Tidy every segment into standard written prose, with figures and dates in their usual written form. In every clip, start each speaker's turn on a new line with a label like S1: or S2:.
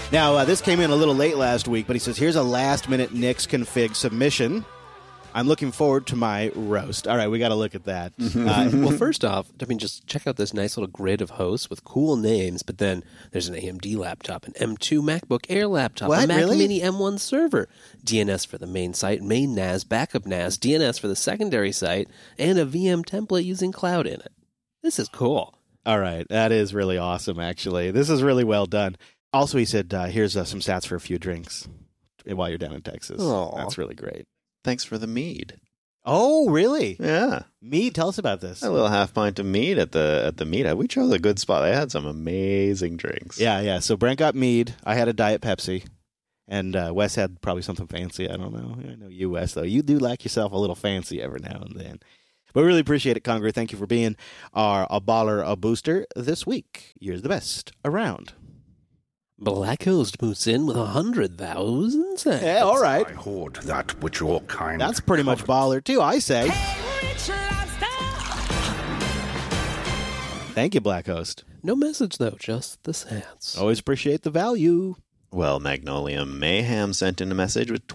S1: Now, this came in a little late last week, but he says, here's a last-minute Nix config submission. I'm looking forward to my roast. All right, we got to look at that.
S2: Well, first off, I mean, just check out this nice little grid of hosts with cool names, but then there's an AMD laptop, an M2 MacBook Air laptop,
S1: What,
S2: a Mac
S1: really?
S2: Mini M1 server, DNS for the main site, main NAS, backup NAS, DNS for the secondary site, and a VM template using cloud in it. This is cool.
S1: All right, that is really awesome, actually. This is really well done. Also, he said, here's some sats for a few drinks while you're down in Texas.
S2: Aw.
S1: That's really great.
S3: Thanks for the mead.
S1: Oh, really?
S3: Yeah.
S1: Mead, tell us about this.
S3: A little half pint of mead at the mead. We chose a good spot. They had some amazing drinks.
S1: Yeah. So Brent got mead. I had a Diet Pepsi. And Wes had probably something fancy. I don't know. I know you, Wes, though. You do like yourself a little fancy every now and then. But we really appreciate it, Conger. Thank you for being our a baller, a booster this week. You're the best around.
S2: Black Host moves in with 100,000 cents.
S1: Yeah, all right.
S4: I hoard that which your kind.
S1: That's pretty much baller, too, I say. Thank you, Black Host.
S2: No message, though, just the sats.
S1: Always appreciate the value.
S3: Well, Magnolia Mayhem sent in a message with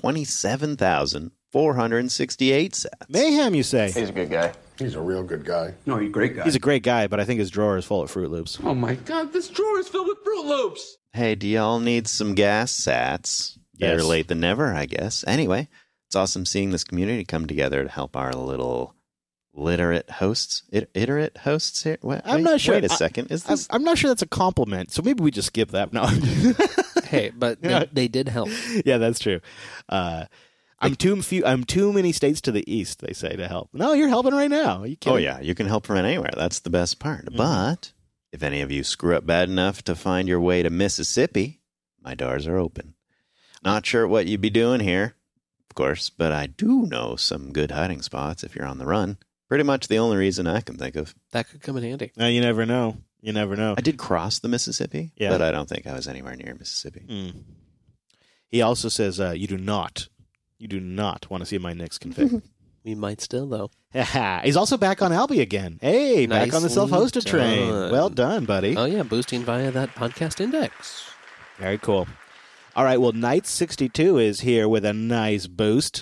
S3: 27,468 sats.
S1: Mayhem, you say?
S5: He's a good guy.
S4: He's a real good guy.
S5: No, he's a great guy.
S1: He's a great guy, but I think his drawer is full of Fruit Loops.
S5: Oh my God, this drawer is filled with Fruit Loops.
S3: Hey, do y'all need some gas sats? Better
S1: Yes.
S3: late than never, I guess. Anyway, it's awesome seeing this community come together to help our little literate hosts. Iterate hosts here?
S1: I'm not sure.
S3: Wait a second. Is this...
S1: I'm not sure that's a compliment, so maybe we just skip that. No.
S2: Hey, but they did help.
S1: Yeah, that's true. I'm too many states to the east, they say, to help. No, you're helping right now. Are you kidding?
S3: Oh, yeah. You can help from anywhere. That's the best part. But if any of you screw up bad enough to find your way to Mississippi, my doors are open. Not sure what you'd be doing here, of course, but I do know some good hiding spots if you're on the run. Pretty much the only reason I can think of.
S2: That could come in handy.
S1: You never know. You never know.
S3: I did cross the Mississippi,
S1: Yeah.
S3: but I don't think I was anywhere near Mississippi.
S1: He also says you do not want to see my Nix config.
S2: We might still, though.
S1: He's also back on Albi again. Hey, back on the
S2: Nicely
S1: self-hosted train.
S2: done.
S1: Well done, buddy.
S2: Oh, yeah, boosting via that podcast index.
S1: Very cool. All right, well, Knight62 is here with a nice boost.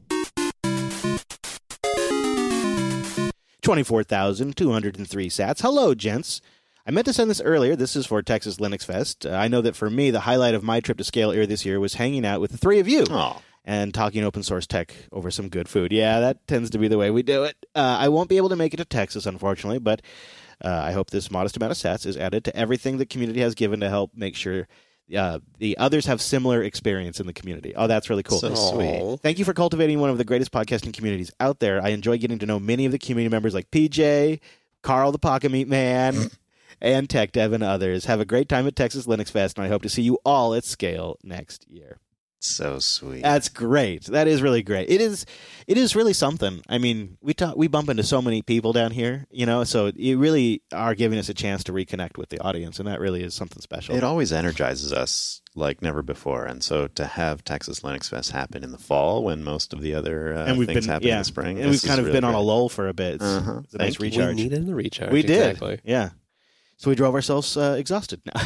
S1: 24,203 sats. Hello, gents. I meant to send this earlier. This is for Texas Linux Fest. I know that for me, the highlight of my trip to Scale Air this year was hanging out with the three of you.
S3: Oh,
S1: And talking open source tech over some good food. Yeah, that tends to be the way we do it. I won't be able to make it to Texas, unfortunately, but I hope this modest amount of sats is added to everything the community has given to help make sure the others have similar experience in the community. Oh, that's really cool.
S3: so sweet.
S1: Thank you for cultivating one of the greatest podcasting communities out there. I enjoy getting to know many of the community members like PJ, Carl the Pocket Meat Man, and Tech Dev and others. Have a great time at Texas Linux Fest, and I hope to see you all at Scale next year.
S3: So sweet.
S1: That's great. That is really great. It is really something. I mean, we bump into so many people down here, so you really are giving us a chance to reconnect with the audience, and that really is something special.
S3: It always energizes us like never before. And so to have Texas Linux Fest happen in the fall when most of the other things happen in the spring.
S1: And we've kind of been on a lull for a bit. It's a nice
S3: Thank you.
S1: recharge.
S2: We needed the recharge.
S1: We did.
S2: Exactly.
S1: Yeah. So we drove ourselves exhausted now.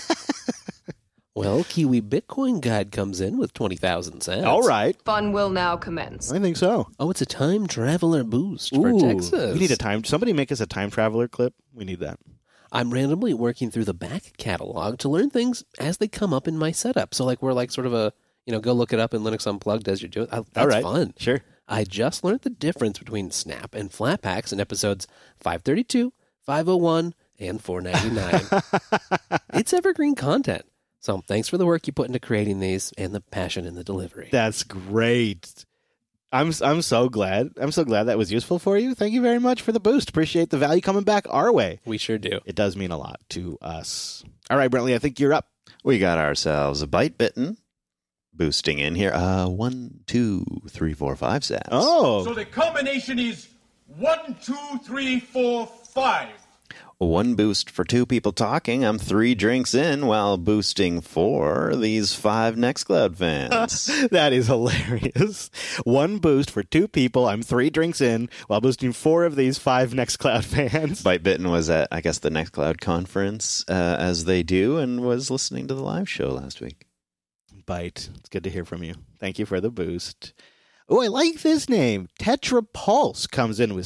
S2: Well, Kiwi Bitcoin Guide comes in with 20,000 cents.
S1: All right.
S6: Fun will now commence.
S1: I think so.
S2: Oh, it's a time traveler boost for Texas.
S1: We need somebody make us a time traveler clip. We need that.
S2: I'm randomly working through the back catalog to learn things as they come up in my setup. So we're sort of a, go look it up in Linux Unplugged as you're doing. That's
S1: All right.
S2: fun.
S1: Sure.
S2: I just learned the difference between Snap and Flatpaks in episodes 532, 501, and 499. It's evergreen content. So thanks for the work you put into creating these and the passion in the delivery.
S1: That's great. I'm so glad. I'm so glad that was useful for you. Thank you very much for the boost. Appreciate the value coming back our way.
S2: We sure do.
S1: It does mean a lot to us. All right, Brentley, I think you're up.
S3: We got ourselves a Byte Bitten boosting in here. 1, 2, 3, 4, 5 sats.
S1: Oh.
S7: So the combination is 1, 2, 3, 4, 5.
S3: 1 boost for 2 people talking. I'm 3 drinks in while boosting 4 these 5 Nextcloud fans.
S1: That is hilarious. 1 boost for 2 people. I'm 3 drinks in while boosting 4 of these 5 Nextcloud fans.
S3: Byte Bitten was at, I guess, the Nextcloud conference, as they do, and was listening to the live show last week.
S1: Byte, it's good to hear from you. Thank you for the boost. Oh, I like this name. Tetra Pulse comes in with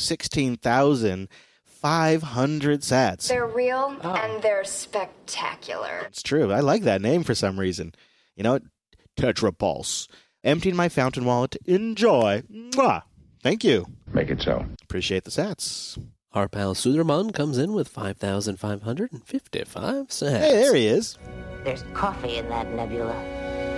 S1: 16,500 sats.
S6: They're real and they're spectacular.
S1: It's true. I like that name for some reason. You know, Tetra Pulse. Emptying my fountain wallet. Enjoy. Mwah. Thank you.
S4: Make it so.
S1: Appreciate the sats.
S2: Our pal Suderman comes in with 5,555 sats.
S1: Hey, there he is.
S7: There's coffee in that nebula.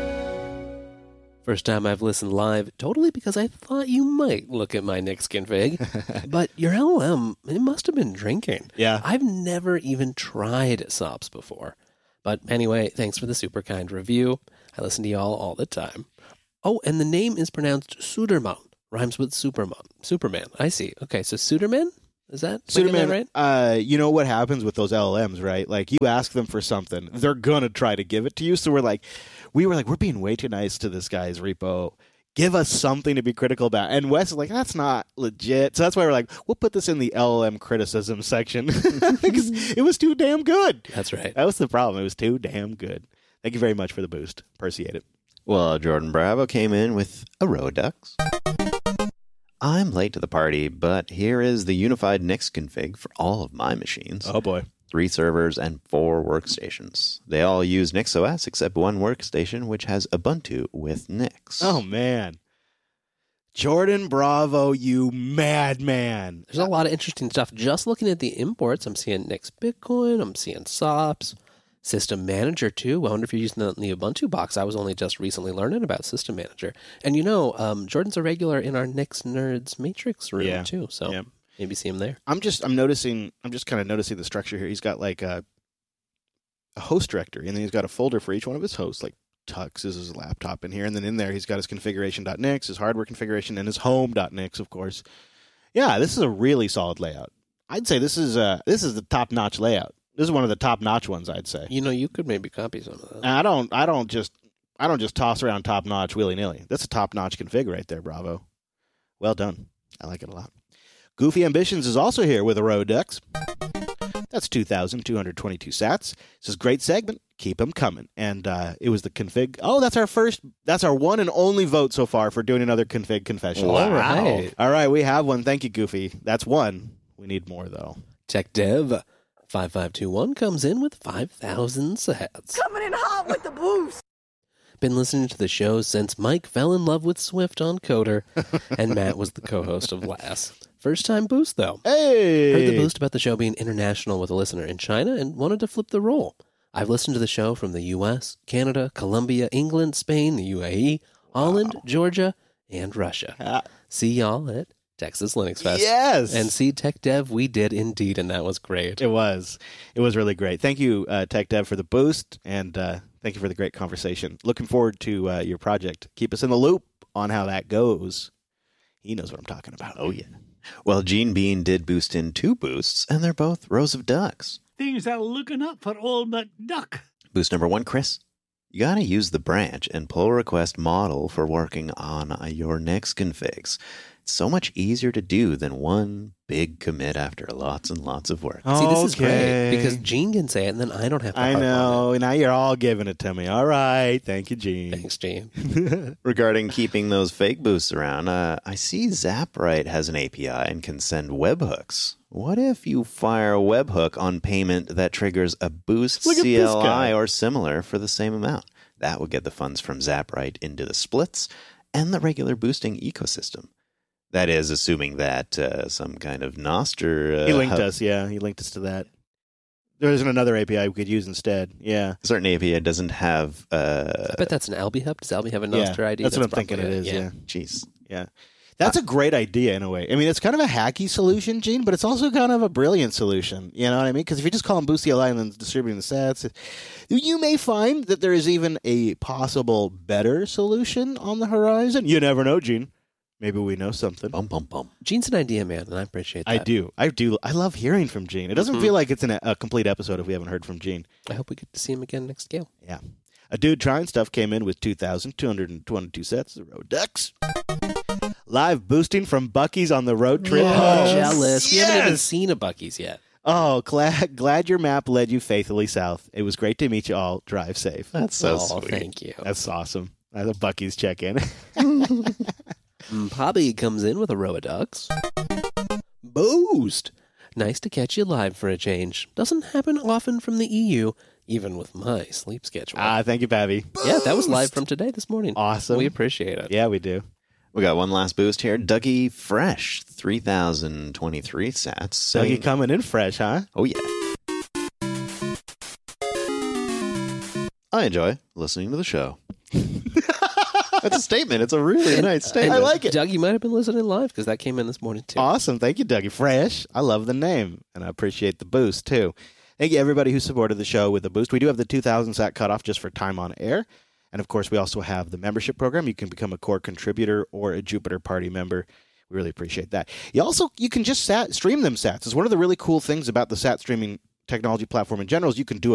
S2: First time I've listened live, totally because I thought you might look at my Nix config. But your LLM, it must have been drinking.
S1: Yeah.
S2: I've never even tried SOPs before. But anyway, thanks for the super kind review. I listen to y'all all the time. Oh, and the name is pronounced Suderman. Rhymes with Superman. I see. Okay, so Suderman? Is that
S1: Suderman,
S2: right?
S1: You know what happens with those LLMs, right? Like, you ask them for something, they're going to try to give it to you. So we're being way too nice to this guy's repo. Give us something to be critical about. And Wes is like, that's not legit. So that's why we're like, we'll put this in the LLM criticism section. Because it was too damn good.
S2: That's right.
S1: That was the problem. It was too damn good. Thank you very much for the boost. Appreciate it.
S3: Well, Jordan Bravo came in with a Rodux. I'm late to the party, but here is the unified Nix config for all of my machines.
S1: Oh, boy.
S3: 3 servers and 4 workstations. They all use NixOS except one workstation, which has Ubuntu with Nix.
S1: Oh, man. Jordan Bravo, you madman.
S2: There's a lot of interesting stuff. Just looking at the imports, I'm seeing Nix Bitcoin, I'm seeing SOPs, System Manager too. I wonder if you're using the Ubuntu box. I was only just recently learning about System Manager. And Jordan's a regular in our Nix Nerds Matrix room too. So maybe see him there.
S1: I'm just kind of noticing the structure here. He's got like a host directory, and then he's got a folder for each one of his hosts. Like Tux is his laptop in here, and then in there he's got his configuration.nix, his hardware configuration, and his home.nix, of course. Yeah, this is a really solid layout. I'd say this is the top-notch layout. This is one of the top-notch ones, I'd say.
S2: You could maybe copy some of that.
S1: I don't just toss around top-notch willy-nilly. That's a top-notch config right there, Bravo. Well done. I like it a lot. Goofy Ambitions is also here with a Rodux. That's 2,222 sats. This is a great segment. Keep them coming. And it was the config. Oh, that's our one and only vote so far for doing another config confession.
S2: Wow.
S1: All right, we have one. Thank you, Goofy. That's one. We need more, though.
S2: Tech Dev 5521 comes in with 5,000 sats.
S7: Coming in hot with the boost.
S2: Been listening to the show since Mike fell in love with Swift on Coder, and Matt was the co-host of last. First time boost, though.
S1: Hey!
S2: Heard the boost about the show being international with a listener in China and wanted to flip the role. I've listened to the show from the U.S., Canada, Colombia, England, Spain, the UAE, Holland, Georgia, and Russia. See y'all at Texas Linux Fest.
S1: Yes!
S2: And see Tech Dev, we did indeed, and that was great.
S1: It was really great. Thank you, Tech Dev, for the boost, and thank you for the great conversation. Looking forward to your project. Keep us in the loop on how that goes. He knows what I'm talking about.
S3: Oh, yeah. Well, Gene Bean did boost in 2 boosts, and they're both rows of ducks.
S8: Things are looking up for old McDuck.
S3: Boost number 1, Chris. You got to use the branch and pull request model for working on your Nix configs. It's so much easier to do than one big commit after lots and lots of work.
S2: See, this is great because Gene can say it, and then I don't have to.
S1: I
S2: harp on
S1: know.
S2: it.
S1: Now you're all giving it to me. All right. Thank you, Gene.
S2: Thanks, Gene.
S3: Regarding keeping those fake boosts around, I see ZapWrite has an API and can send webhooks. What if you fire a webhook on payment that triggers a boost
S1: Look at this guy.
S3: CLI or similar for the same amount? That would get the funds from ZapWrite into the splits and the regular boosting ecosystem. That is, assuming that some kind of Nostr...
S1: He linked us, yeah. He linked us to that. There isn't another API we could use instead, yeah.
S3: A certain API doesn't have...
S2: I bet that's an Albi Hub. Does Albi have a Nostr ID?
S1: That's what I'm thinking it is, yeah.
S3: Jeez.
S1: Yeah. That's a great idea in a way. I mean, it's kind of a hacky solution, Gene, but it's also kind of a brilliant solution. You know what I mean? Because if you just call them Boost CLI and then distributing the stats, you may find that there is even a possible better solution on the horizon. You never know, Gene. Maybe we know something.
S3: Bum, bum, bum.
S2: Gene's an idea man, and I appreciate that.
S1: I do. I love hearing from Gene. It doesn't feel like it's a complete episode if we haven't heard from Gene.
S2: I hope we get to see him again next scale.
S1: Yeah. A Dude Trying Stuff came in with 2,222 sets of Road Ducks. Live boosting from Buc-ee's on the road trip.
S2: Oh, jealous. We haven't even
S1: Yes!
S2: seen a Buc-ee's yet.
S1: Oh, glad your map led you faithfully south. It was great to meet you all. Drive safe.
S3: That's so
S2: Oh,
S3: sweet.
S2: thank you.
S1: That's awesome. That's a Buc-ee's check-in.
S2: Poppy comes in with a row of ducks. Boost! Nice to catch you live for a change. Doesn't happen often from the EU, even with my sleep schedule.
S1: Thank you, Pappy.
S2: Yeah, that was live from today this morning.
S1: Awesome.
S2: We appreciate it.
S1: Yeah, we do.
S3: We got one last boost here. Dougie Fresh, 3,023 sats.
S1: Dougie coming in fresh, huh?
S3: Oh, yeah. I enjoy listening to the show. That's a statement. It's a really nice statement.
S1: I like it.
S2: Doug, you might have been listening live because that came in this morning too.
S1: Awesome. Thank you, Dougie Fresh. I love the name, and I appreciate the boost, too. Thank you, everybody who supported the show with a boost. We do have the 2,000 sat cutoff just for time on air. And, of course, we also have the membership program. You can become a core contributor or a Jupiter Party member. We really appreciate that. You can just stream them sats. It's one of the really cool things about the sat streaming technology platform in general is you can do